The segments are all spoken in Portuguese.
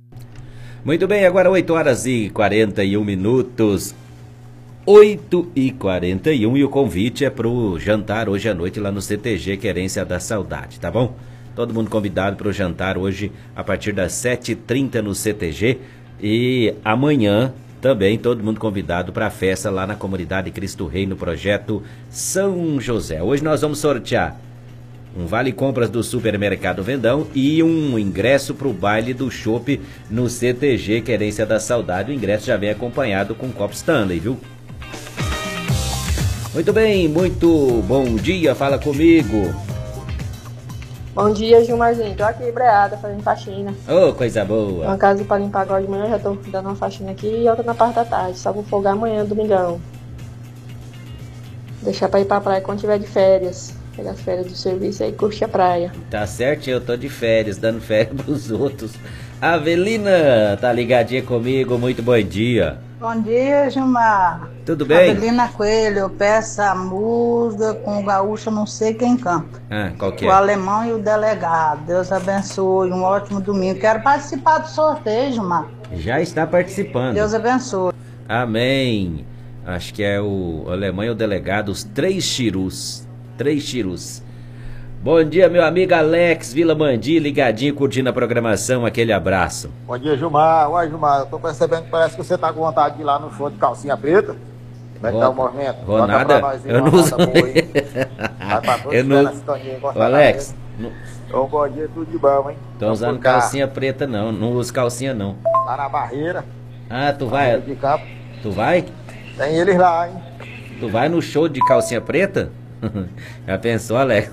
Muito bem, agora 8 horas e 41 minutos. 8h41 e o convite é pro jantar hoje à noite lá no CTG Querência da Saudade, tá bom? Todo mundo convidado pro jantar hoje a partir das 7h30 no CTG e amanhã também todo mundo convidado para a festa lá na comunidade Cristo Rei no projeto São José. Hoje nós vamos sortear um vale compras do Supermercado Vendão e um ingresso para o baile do chopp no CTG Querência da Saudade. O ingresso já vem acompanhado com um copo Stanley, viu? Muito bem, muito bom dia, fala comigo. Bom dia, Gilmarzinho. Tô aqui, breada, fazendo faxina. Ô, coisa boa. Uma casa pra limpar agora de manhã, já tô dando uma faxina aqui e outra na parte da tarde. Só vou folgar amanhã, domingão. Deixar pra ir pra praia quando tiver de férias. Pegar as férias do serviço aí e curtir a praia. Tá certo, eu tô de férias, dando férias pros outros. Avelina, tá ligadinha comigo, muito bom dia. Bom dia, Gilmar. Tudo bem? Avelina Coelho, eu peço a música com o gaúcho, não sei quem canta. Qual que é? O alemão e o delegado. Deus abençoe, um ótimo domingo. Quero participar do sorteio, Gilmar. Já está participando. Deus abençoe. Amém. Acho que é o alemão e o delegado, os três chirus. Bom dia, meu amigo Alex Vila Mandi, ligadinho, curtindo a programação, aquele abraço. Bom dia, Gilmar. Ué, Gilmar, eu tô percebendo que parece que você tá com vontade de ir lá no show de calcinha preta. Como é que tá o movimento? Vou nada, eu não uso. Vai pra todos eu não... Ô, Alex, Então, bom dia, tudo de bom, hein? Tô usando calcinha preta não uso calcinha não. Lá na barreira. Ah, tu vai? De campo. Tu vai? Tem eles lá, hein? Tu vai no show de calcinha preta? Já pensou, Alex?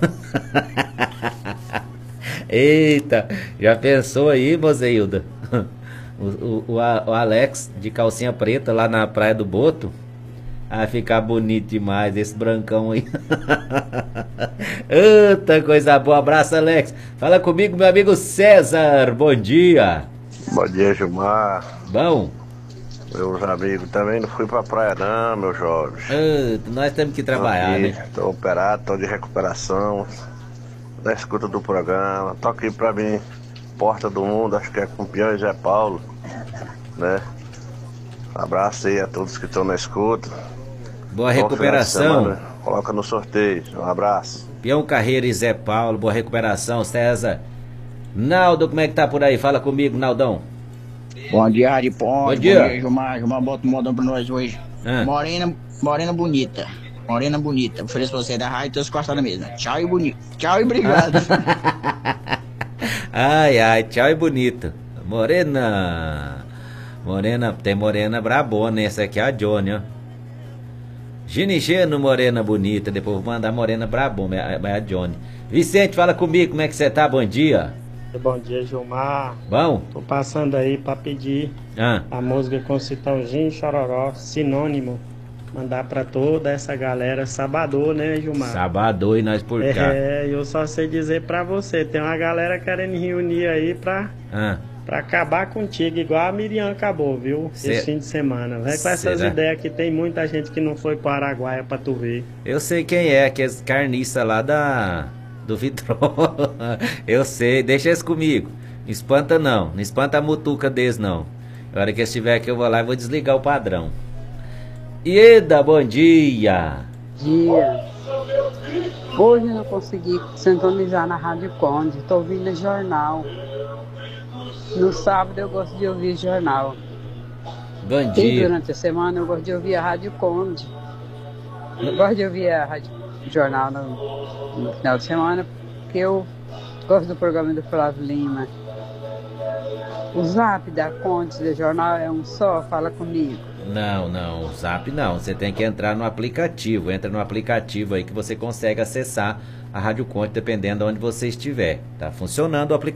Eita, já pensou aí, Mozeilda? O Alex de calcinha preta lá na Praia do Boto. Vai ficar bonito demais esse brancão aí. Eita, coisa boa. Abraço, Alex. Fala comigo, meu amigo César. Bom dia. Bom dia, Gilmar. Bom? Meus amigos, também não fui pra praia não, meu jovem. Nós temos que trabalhar, né? Tô operado, tô de recuperação. Da escuta do programa. Tô aqui pra mim, Porta do Mundo, acho que é com Pião e Zé Paulo, né? Abraço aí a todos que estão na escuta. Boa recuperação. Coloca no sorteio. Um abraço. Pião Carreira e Zé Paulo, boa recuperação, César. Naldo, como é que tá por aí? Fala comigo, Naldão. Bom dia, Rádio Ponte. Bom dia, Gilmar. Gilmar, bota um modão pra nós hoje. Morena bonita. Morena bonita. Ofereço pra você da rádio e teus cortados mesmo. Tchau e bonito. Tchau e obrigado. Ai, tchau e bonito. Morena, tem morena brabona, essa aqui é a Johnny, ó. Ginigeno, morena bonita. Depois vou mandar morena brabona, é a Johnny. Vicente, fala comigo, como é que você tá? Bom dia. Bom dia, Gilmar. Bom? Tô passando aí pra pedir a música com Citãozinho Chororó, Sinônimo. Mandar pra toda essa galera Sabadô, né, Gilmar? Sabadô e nós por cá. Eu só sei dizer pra você, tem uma galera querendo reunir aí pra acabar contigo, igual a Miriam acabou, viu? Esse fim de semana. Vai com essas ideias que tem muita gente que não foi para Araguaia pra tu ver. Eu sei quem é, que é carniça lá do Vitrola. Eu sei, deixa eles comigo. Não espanta não espanta a mutuca deles não. Na hora que eles estiver aqui eu vou lá e vou desligar o padrão. Ieda, bom dia. Dia. Hoje eu não consegui sintonizar na Rádio Conde, tô ouvindo jornal. No sábado eu gosto de ouvir jornal. Bom dia. E durante a semana eu gosto de ouvir a Rádio Conde. Eu gosto de ouvir a Rádio Jornal no final de semana, porque eu gosto do programa do Flávio Lima. O zap da Conde do jornal é um só, fala comigo. Não, o zap não. Você tem que entrar no aplicativo. Entra no aplicativo aí que você consegue acessar a Rádio Conte, dependendo de onde você estiver. Tá funcionando o aplicativo.